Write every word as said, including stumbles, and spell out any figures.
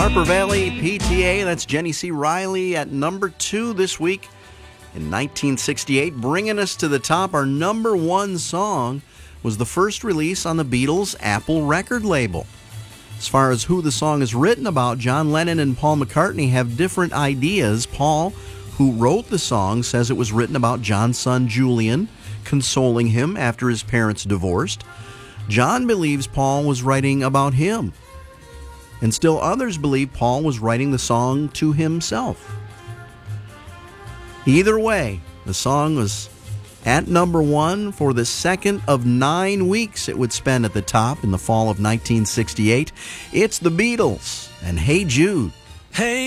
Harper Valley P T A, that's Jenny C. Riley at number two this week in nineteen sixty-eight. Bringing us to the top, our number one song was the first release on the Beatles' Apple record label. As far as who the song is written about, John Lennon and Paul McCartney have different ideas. Paul, who wrote the song, says it was written about John's son Julian, consoling him after his parents divorced. John believes Paul was writing about him. And still others believe Paul was writing the song to himself. Either way, the song was at number one for the second of nine weeks it would spend at the top in the fall of nineteen sixty-eight. It's the Beatles and Hey Jude. Hey